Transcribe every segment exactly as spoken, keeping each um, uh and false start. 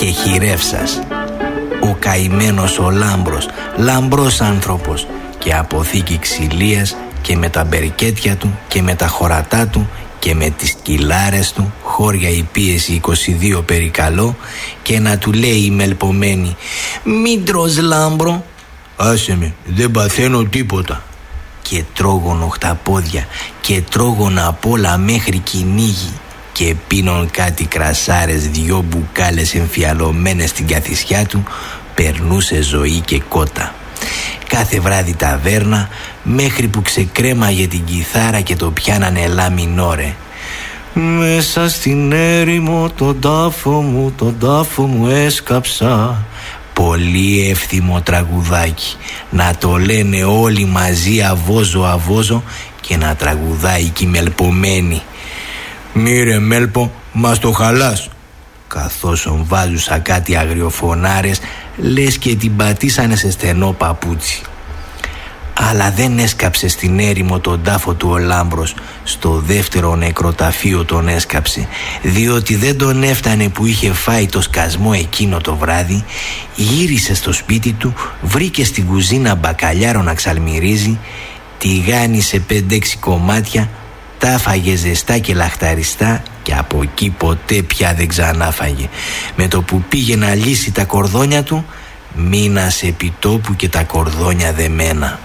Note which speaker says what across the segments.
Speaker 1: και χειρεύσας. Ο καημένος ο Λάμπρος, λαμπρός άνθρωπος και αποθήκη ξυλίας, και με τα μπερκέτια του και με τα χωρατά του και με τις κυλάρες του, χώρια η πίεση είκοσι δύο περικαλώ, και να του λέει η μελπομένη: «Μην τρως, Λάμπρο». «Άσε με, δεν παθαίνω τίποτα». Και τρώγων οχταπόδια και τρώγων απ' όλα μέχρι κυνήγι, και πίνων κάτι κρασάρες, δυο μπουκάλες εμφιαλωμένες στην καθισιά του, περνούσε ζωή και κότα. Κάθε βράδυ ταβέρνα, μέχρι που ξεκρέμαγε την κιθάρα και το πιάνανε λα μινόρε. «Μέσα στην έρημο τον τάφο μου, τον τάφο μου έσκαψα». Πολύ εύθυμο τραγουδάκι, να το λένε όλοι μαζί αβόζο αβόζο, και να τραγουδάει κι η μελπομένη: «Μύρε Μέλπο, μας το χαλάς». Καθώς βάζουσα κάτι αγριοφωνάρες, λες και την πατήσανε σε στενό παπούτσι. Αλλά δεν έσκαψε στην έρημο τον τάφο του ο Λάμπρος, στο δεύτερο νεκροταφείο τον έσκαψε, διότι δεν τον έφτανε που είχε φάει το σκασμό εκείνο το βράδυ. Γύρισε στο σπίτι του, βρήκε στην κουζίνα μπακαλιάρο να ξαλμυρίζει, τηγάνισε πέντε-έξι κομμάτια, τα φάγε ζεστά και λαχταριστά, και από εκεί ποτέ πια δεν ξανάφαγε. Με το που πήγε να λύσει τα κορδόνια του, μείνασε επί τόπου και τα κορδόνια δεμένα.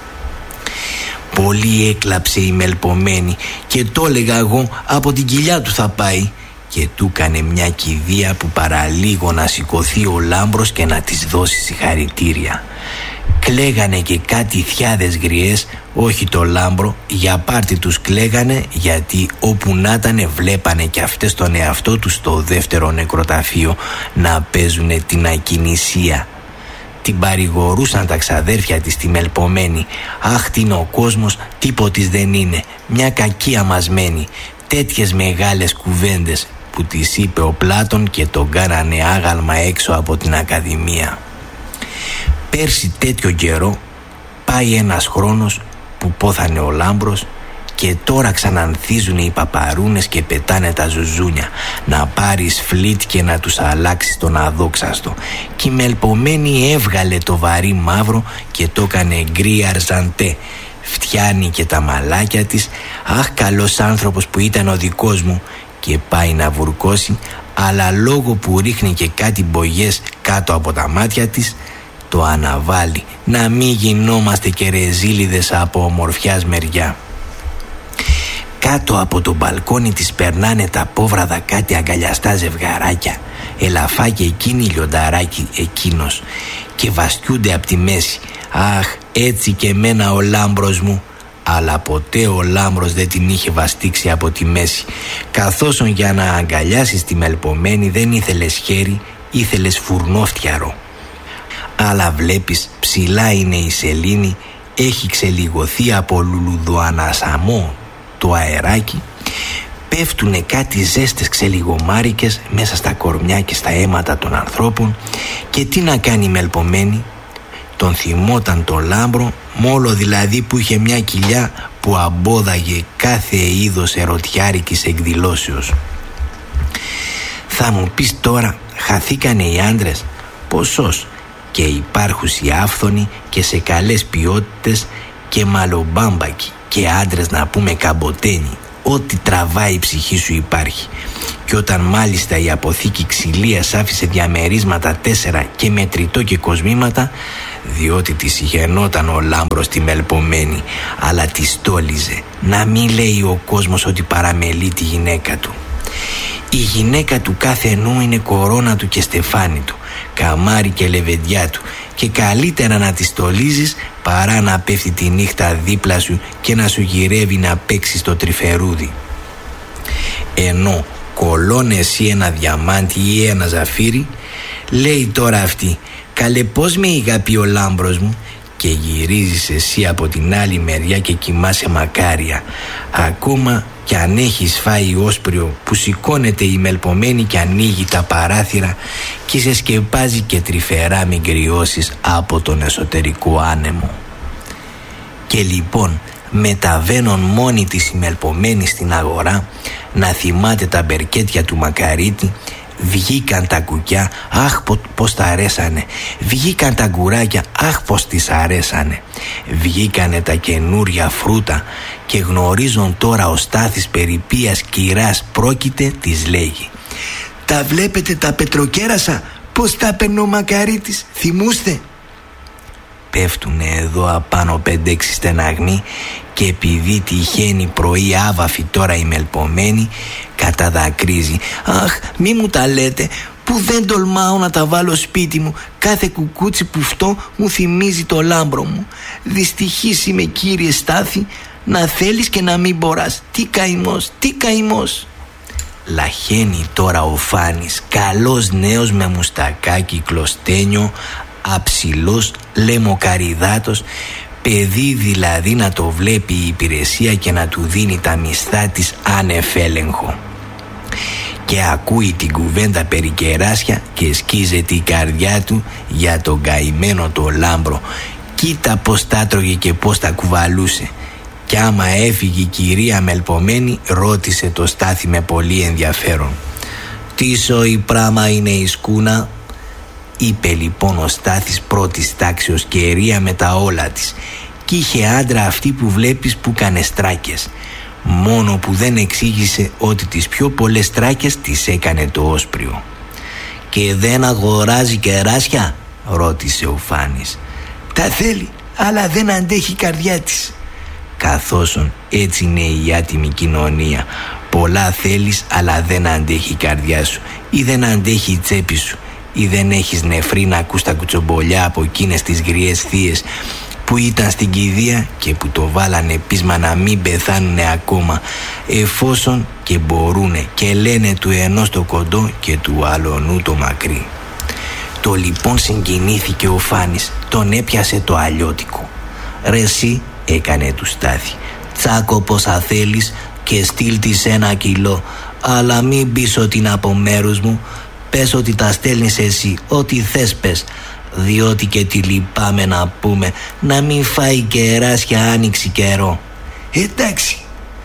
Speaker 1: Πολύ έκλαψε η μελπομένη, και το έλεγα εγώ από την κοιλιά του θα πάει, και του έκανε μια κηδεία που παραλίγο να σηκωθεί ο Λάμπρος και να της δώσει συγχαρητήρια. Κλαίγανε και κάτι θιάδες γριές, όχι το Λάμπρο, για πάρτι τους κλαίγανε, γιατί όπου να ήτανε βλέπανε κι αυτές τον εαυτό τους στο δεύτερο νεκροταφείο να παίζουνε την ακινησία. Την παρηγορούσαν τα ξαδέρφια της τη μελπομένη. «Αχ, τι είναι ο κόσμος, τίποτης δεν είναι, μια κακία μας μένει». Τέτοιες μεγάλες κουβέντες που τις είπε ο Πλάτων και τον κάνανε άγαλμα έξω από την Ακαδημία. Πέρσι τέτοιο καιρό πάει ένας χρόνος που πόθανε ο Λάμπρος, και τώρα ξανανθίζουν οι παπαρούνες και πετάνε τα ζουζούνια. Να πάρεις φλίτ και να τους αλλάξεις τον αδόξαστο. Κι η μελπομένη έβγαλε το βαρύ μαύρο και το έκανε γκρι αρζαντέ. Φτιάνει και τα μαλάκια της. Αχ, καλός άνθρωπος που ήταν ο δικός μου. Και πάει να βουρκώσει, αλλά λόγω που ρίχνει και κάτι μπογιές κάτω από τα μάτια της, το αναβάλει, να μην γινόμαστε και ρεζίλιδες από ομορφιάς μεριά. Κάτω από το μπαλκόνι της περνάνε τα πόβραδα κάτι αγκαλιαστά ζευγαράκια, ελαφά και εκείνη λιονταράκι εκείνος, και βαστιούνται από τη μέση. Αχ, έτσι και εμένα ο Λάμπρος μου. Αλλά ποτέ ο Λάμπρος δεν την είχε βαστίξει από τη μέση, καθώς για να αγκαλιάσεις τη μελπομένη δεν ήθελες χέρι, ήθελες φουρνόφτιαρο. Αλλά βλέπεις, ψηλά είναι η σελήνη, έχει ξελιγωθεί από λουλουδοανασαμό το αεράκι, πέφτουνε κάτι ζέστες ξελιγομάρικες μέσα στα κορμιά και στα αίματα των ανθρώπων, και τι να κάνει η μελπομένη? Τον θυμόταν το Λάμπρο, μόλο δηλαδή που είχε μια κοιλιά που αμπόδαγε κάθε είδος ερωτιάρικης εκδηλώσεως. Θα μου πεις τώρα, χαθήκανε οι άντρες? Ποσός, και υπάρχουσι άφθονοι και σε καλές ποιότητες και μαλομπάμπακοι, και άντρες να πούμε καμποτένοι. Ό,τι τραβάει η ψυχή σου υπάρχει. Και όταν μάλιστα η αποθήκη ξυλίας άφησε διαμερίσματα τέσσερα και μετρητό και κοσμήματα, διότι της ηγενόταν ο Λάμπρος τη μελπομένη, αλλά τη στόλιζε να μην λέει ο κόσμος ότι παραμελεί τη γυναίκα του. Η γυναίκα του κάθε ενού είναι κορώνα του και στεφάνι του, καμάρι και λεβεντιά του, και καλύτερα να τη στολίζεις παρά να πέφτει τη νύχτα δίπλα σου και να σου γυρεύει να παίξεις το τρυφερούδι. Ενώ κολώνε εσύ ένα διαμάντι ή ένα ζαφύρι, λέει τώρα αυτή, καλέ πως με ηγαπεί ο Λάμπρος μου, και γυρίζεις εσύ από την άλλη μεριά και κοιμάσαι μακάρια, ακόμα κι αν έχεις φάει όσπριο που σηκώνεται η μελπομένη και ανοίγει τα παράθυρα και σε σκεπάζει και τρυφερά μην κρυώσεις από τον εσωτερικό άνεμο. Και λοιπόν μεταβαίνουν μόνη της η μελπομένη στην αγορά να θυμάται τα μπερκέτια του Μακαρίτη, Βγήκαν τα κουκιά, αχ πως τα αρέσανε. Βγήκαν τα γκουράκια, αχ πως τις αρέσανε. Βγήκανε τα καινούρια φρούτα και γνωρίζουν τώρα ο Στάθης περί ποίας κυράς πρόκειται, της λέγει. Τα βλέπετε τα πετροκέρασα, πως τα παίρνει ο Μακαρίτης, θυμούστε? Πέφτουνε εδώ απάνω πέντε-έξι στεναγμοί και επειδή τυχαίνει πρωί άβαφη τώρα η μελπομένη, καταδακρύζει. Αχ, μη μου τα λέτε, που δεν τολμάω να τα βάλω σπίτι μου. Κάθε κουκούτσι που φτώ μου θυμίζει το λάμπρο μου. Δυστυχής είμαι, κύριε Στάθη, να θέλεις και να μην μποράς. Τι καημός, τι καημός. Λαχαίνει τώρα ο Φάνης, καλός νέος με μουστακάκι κλωστένιο, αψιλός, λαιμοκαριδάτος, παιδί δηλαδή να το βλέπει η υπηρεσία και να του δίνει τα μισθά της ανεφέλεγχο. Και ακούει την κουβέντα περί κεράσια και σκίζεται η καρδιά του για τον καημένο το λάμπρο. Κοίτα πως τα τρώγε και πως τα κουβαλούσε. Κι άμα έφυγε η κυρία μελπομένη, ρώτησε το Στάθη με πολύ ενδιαφέρον. Τι σοϊ πράμα είναι η σκούνα? Είπε λοιπόν ο Στάθης πρώτης τάξεως κερία με τα όλα της. Κι είχε άντρα αυτή που βλέπεις που κάνε στράκες. Μόνο που δεν εξήγησε ότι τις πιο πολλές στράκες τις έκανε το όσπριο. Και δεν αγοράζει κεράσια? Ρώτησε ο Φάνης. Τα θέλει, αλλά δεν αντέχει η καρδιά της. Καθώς έτσι είναι η άτιμη κοινωνία. Πολλά θέλεις, αλλά δεν αντέχει η καρδιά σου, ή δεν αντέχει η τσέπη σου, ή δεν έχεις νεφρή να ακούς τα κουτσομπολιά από εκείνες τις γριές θείες που ήταν στην κηδεία και που το βάλανε πείσμα να μην πεθάνουνε ακόμα, εφόσον και μπορούνε, και λένε του ενός το κοντό και του άλλονού το μακρύ. Το λοιπόν συγκινήθηκε ο Φάνης, τον έπιασε το αλλιώτικο. Ρε εσύ, έκανε του Στάθη, τσάκο πόσα θέλεις και στείλ της ένα κιλό, αλλά μην πεις ότι είναι από μέρους μου. Πες ότι τα στέλνεις εσύ, ό,τι θες πες, διότι και τι λυπάμαι να πούμε, να μην φάει κεράσια άνοιξη καιρό. Εντάξει.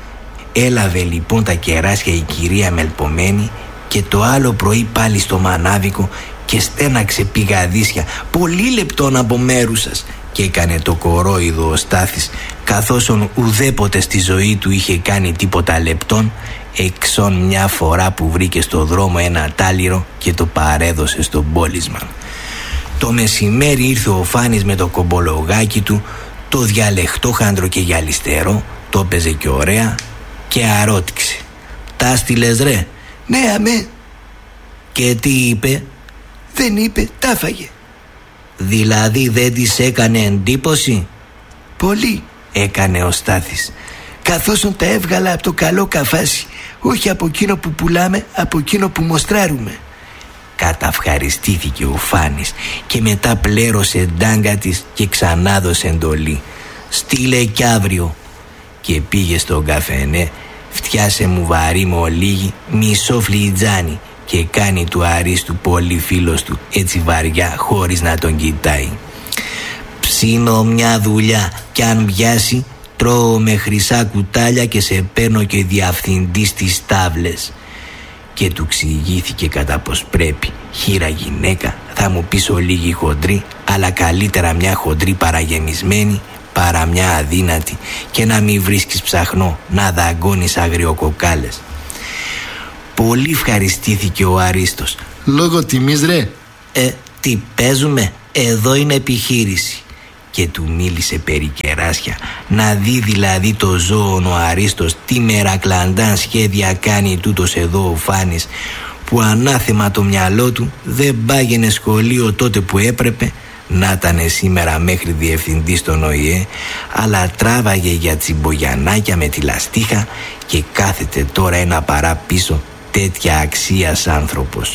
Speaker 1: Έλαβε λοιπόν τα κεράσια η κυρία μελπομένη και το άλλο πρωί πάλι στο μανάβικο και στέναξε πηγαδίσια πολύ λεπτόν από μέρους σας, και έκανε το κορόιδο ο Στάθης, καθώς ουδέποτε στη ζωή του είχε κάνει τίποτα λεπτόν, εξών μια φορά που βρήκε στο δρόμο ένα τάλιρο και το παρέδωσε στον πόλισμαν. Το μεσημέρι ήρθε ο Φάνης με το κομπολογάκι του, το διαλεχτόχαντρο και γυαλιστερό, το έπαιζε και ωραία, και αρώτηξε. Τα στείλες ρε? Ναι αμέ. Και τι είπε? Δεν είπε, τα φάγε. Δηλαδή δεν της έκανε εντύπωση? Πολύ, έκανε ο Στάθης, καθώς τα έβγαλα από το καλό καφάσι, όχι από εκείνο που πουλάμε, από εκείνο που μοστράρουμε. Καταυχαριστήθηκε ο Φάνης και μετά πλέρωσε ντάγκα της και ξανά δωσε εντολή. Στείλε κι αύριο. Και πήγε στον καφενέ, φτιάσε μου βαρύ με ολίγη, μισό φλιτζάνι, και κάνει του αρίστου πολύ φίλος του, έτσι βαριά, χωρίς να τον κοιτάει. Ψήνω μια δουλειά κι αν βιάσει, τρώω με χρυσά κουτάλια και σε παίρνω και διευθυντή στις τάβλες. Και του ξηγήθηκε κατά πως πρέπει. Χείρα γυναίκα, θα μου πεις ολίγη χοντρή, αλλά καλύτερα μια χοντρή παραγεμισμένη παρά μια αδύνατη, και να μην βρίσκεις ψαχνό να δαγκώνεις αγριοκοκάλες. Πολύ ευχαριστήθηκε ο Αρίστος. Λόγω τιμής ρε? Ε, τι παίζουμε, εδώ είναι επιχείρηση. Και του μίλησε περί κεράσια, να δει δηλαδή το ζώο ο Αρίστος τι μερακλαντάν σχέδια κάνει τούτος εδώ ο Φάνης, που ανάθεμα το μυαλό του δεν πάγαινε σχολείο τότε που έπρεπε, να ήτανε σήμερα μέχρι διευθυντή στον ΟΗΕ, αλλά τράβαγε για τσιμπογιανάκια με τη λαστίχα και κάθεται τώρα ένα παρά πίσω, τέτοια αξίας άνθρωπος.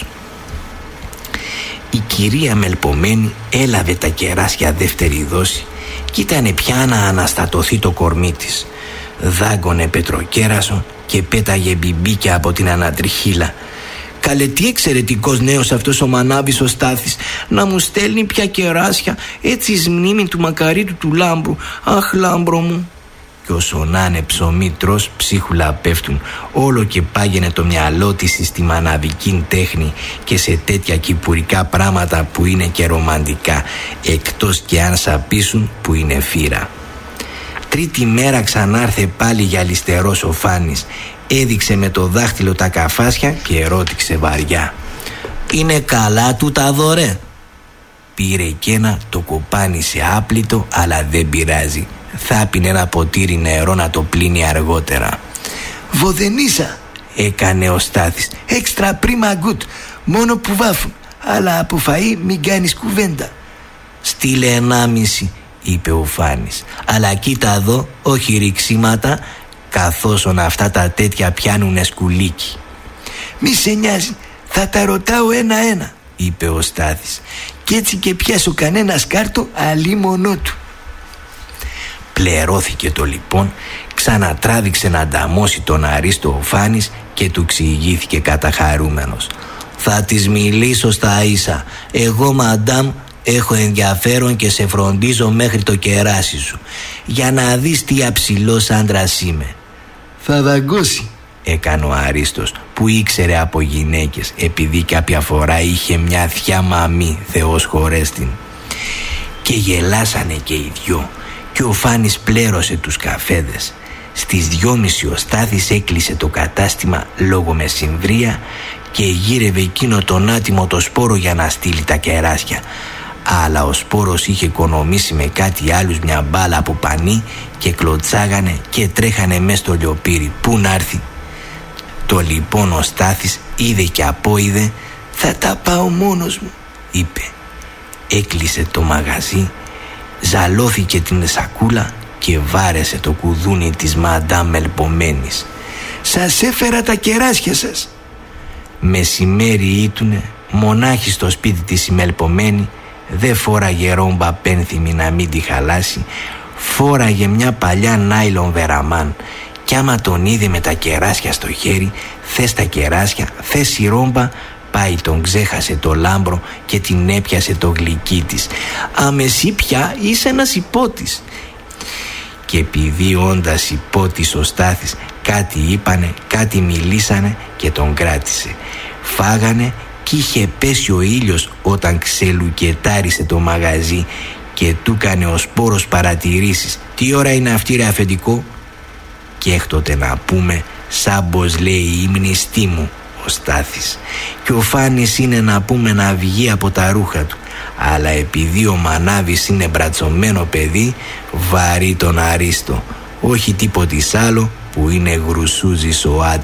Speaker 1: Η κυρία μελπομένη έλαβε τα κεράσια δεύτερη δόση κι ήτανε πια να αναστατωθεί το κορμί της. Δάγκωνε πετροκέρασο και πέταγε μπιμπίκια από την ανατριχύλα. Καλέ, τι εξαιρετικός νέος αυτός ο μανάβης ο Στάθης, να μου στέλνει πια κεράσια, έτσι εις μνήμη του Μακαρίτου του Λάμπρου. Αχ, Λάμπρο μου. Κι όσο να είναι ψωμί τρως, ψίχουλα πέφτουν. Όλο και πάγαινε το μυαλό της στη μαναβική τέχνη και σε τέτοια κυπουρικά πράγματα που είναι και ρομαντικά, εκτός και αν σαπίσουν που είναι φύρα. Τρίτη μέρα ξανάρθε πάλι γυαλιστερός ο Φάνης. Έδειξε με το δάχτυλο τα καφάσια και ρώτηξε βαριά: «Είναι καλά του τα δωρε?» Πήρε κι ένα, το κοπάνισε άπλυτο, αλλά δεν πειράζει. Θα πίνε ένα ποτήρι νερό να το πλύνει αργότερα. «Βοδενίσα», έκανε ο Στάθης. «Έξτρα πρίμα γκουτ, μόνο που βάφουν. Αλλά από φαΐ μην κάνεις κουβέντα». «Στείλε ενάμιση», είπε ο Φάνης. «Αλλά κοίτα εδώ, όχι ρηξίματα, καθώς αυτά τα τέτοια πιάνουνε σκουλίκι». «Μη σε νοιάζει, θα τα ρωτάω ένα-ένα», είπε ο Στάθης. «Κι έτσι και πιάσω κανένα σκάρτο αλίμονό του». Πλερώθηκε το λοιπόν, ξανατράβηξε να ανταμώσει τον Αρίστο ο Φάνης και του ξηγήθηκε καταχαρούμενος: «Θα της μιλήσω στα ίσα. Εγώ, μαντάμ, έχω ενδιαφέρον και σε φροντίζω μέχρι το κεράσι σου, για να δεις τι αψηλός άντρας είμαι». «Θα δαγκώσει», έκανε ο Αρίστος, που ήξερε από γυναίκες, επειδή κάποια φορά είχε μια θιά μαμή, Θεός χωρέστην. Και γελάσανε και οι δυο. Και ο Φάνης πλέρωσε τους καφέδες. Στις δυόμιση ο Στάθης έκλεισε το κατάστημα λόγω μεσημβρία και γύρευε εκείνο τον άτιμο το σπόρο για να στείλει τα κεράσια. Αλλά ο σπόρος είχε οικονομήσει με κάτι άλλους μια μπάλα από πανί και κλωτσάγανε και τρέχανε μες στο λιοπύρι. Πού να έρθει? Το λοιπόν ο Στάθης είδε και απόειδε. «Θα τα πάω μόνος μου», είπε. Έκλεισε το μαγαζί, ζαλώθηκε την σακούλα και βάρεσε το κουδούνι της μαντάμ Μελπομένης. «Σας έφερα τα κεράσια σας». Μεσημέρι ήτουνε, μονάχη στο σπίτι της η Μελπομένη. Δε φόραγε ρόμπα πένθυμη να μην τη χαλάσει. Φόραγε μια παλιά νάιλον βεραμάν. Κι άμα τον είδε με τα κεράσια στο χέρι, θες τα κεράσια, θες η ρόμπα, πάει τον ξέχασε το λάμπρο και την έπιασε το γλυκί της. «Αμ εσύ πια είσαι ένας υπότης». Και επειδή όντας υπότης ο Στάθης, κάτι είπανε, κάτι μιλήσανε και τον κράτησε. Φάγανε κι είχε πέσει ο ήλιος όταν ξελουκετάρισε το μαγαζί και του κάνε ο σπόρος παρατηρήσεις. «Τι ώρα είναι αυτή ρε αφεντικό?» Και έκτοτε να πούμε, «Σάμπος λέει η μνηστή μου», ο Στάθης. Και ο Φάνης είναι να πούμε να βγει από τα ρούχα του. Αλλά επειδή ο Μανάβης είναι μπρατσωμένο παιδί, βαρύ τον Αρίστο. Όχι τίποτης άλλο που είναι γρουσούζης ο άτιμος.